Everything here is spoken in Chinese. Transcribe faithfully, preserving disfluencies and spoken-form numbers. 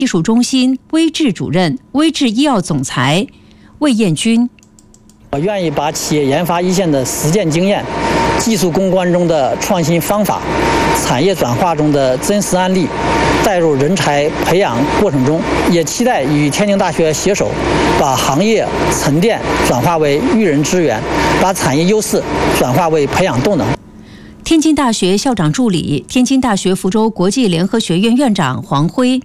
技术中心微智主任、微智医药总裁魏彦军。 我愿意把企业研发一线的实践经验、技术攻关中的创新方法、产业转化中的真实案例带入人才培养过程中，也期待与天津大学携手，把行业沉淀转化为育人资源，把产业优势转化为培养动能。 天津大学校长助理、天津大学福州国际联合学院院长黄辉